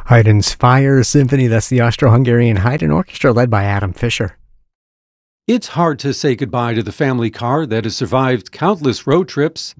Haydn's Fire Symphony, that's the Austro-Hungarian Haydn Orchestra led by Adam Fischer. It's hard to say goodbye to the family car that has survived countless road trips.